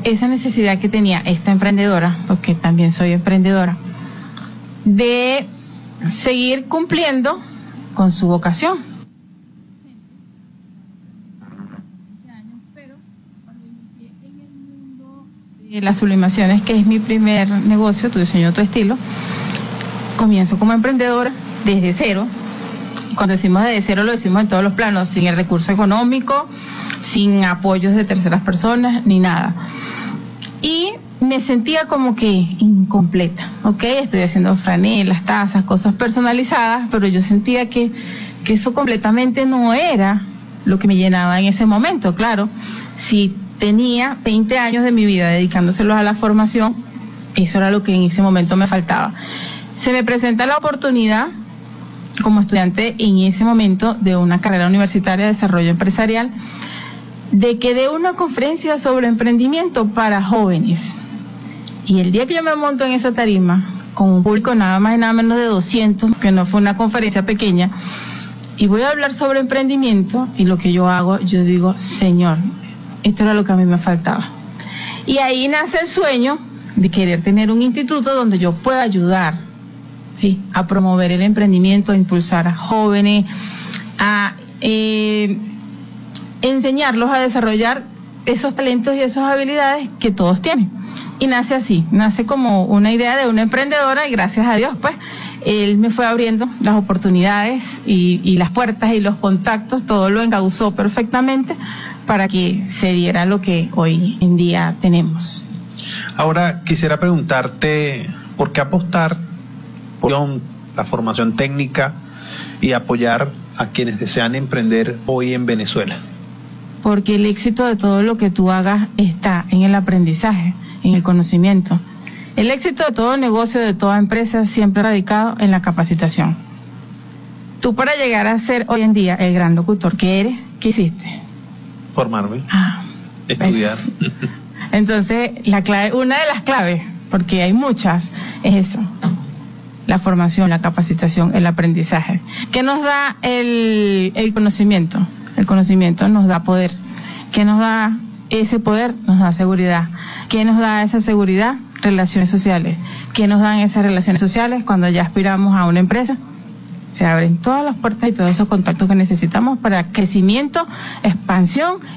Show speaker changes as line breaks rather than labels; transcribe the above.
esa necesidad que tenía esta emprendedora, porque también soy emprendedora, de seguir cumpliendo con su vocación. Las sublimaciones, que es mi primer negocio, Tu Diseño, Tu Estilo, comienzo como emprendedora desde cero. Cuando decimos desde cero, lo decimos en todos los planos, sin el recurso económico, sin apoyos de terceras personas, ni nada. Y me sentía como que incompleta, ¿ok? Estoy haciendo franelas, tazas, cosas personalizadas, pero yo sentía que eso completamente no era lo que me llenaba en ese momento. Claro, si tenía 20 años de mi vida dedicándoselos a la formación, eso era lo que en ese momento me faltaba. Se me presenta la oportunidad como estudiante en ese momento de una carrera universitaria de desarrollo empresarial, de que dé una conferencia sobre emprendimiento para jóvenes. Y el día que yo me monto en esa tarima, con un público nada más y nada menos de 200, que no fue una conferencia pequeña, y voy a hablar sobre emprendimiento, y lo que yo hago, yo digo, Señor, esto era lo que a mí me faltaba. Y ahí nace el sueño de querer tener un instituto donde yo pueda ayudar, ¿sí?, a promover el emprendimiento, a impulsar a jóvenes, a enseñarlos a desarrollar esos talentos y esas habilidades que todos tienen. Y nace así, nace como una idea de una emprendedora, y gracias a Dios, pues, él me fue abriendo las oportunidades y las puertas y los contactos, todo lo encauzó perfectamente para que se diera lo que hoy en día tenemos.
Ahora quisiera preguntarte, ¿por qué apostar por la formación técnica y apoyar a quienes desean emprender hoy en Venezuela?
Porque el éxito de todo lo que tú hagas está en el aprendizaje, en el conocimiento. El éxito de todo negocio, de toda empresa, siempre ha radicado en la capacitación. Tú, para llegar a ser hoy en día el gran locutor que eres, ¿qué hiciste?
Formarme, estudiar.
Entonces, la clave, una de las claves, porque hay muchas, es eso: la formación, la capacitación, el aprendizaje. ¿Qué nos da el conocimiento? El conocimiento nos da poder. ¿Qué nos da ese poder? Nos da seguridad. ¿Qué nos da esa seguridad? Relaciones sociales. ¿Qué nos dan esas relaciones sociales? Cuando ya aspiramos a una empresa, se abren todas las puertas y todos esos contactos que necesitamos para crecimiento, expansión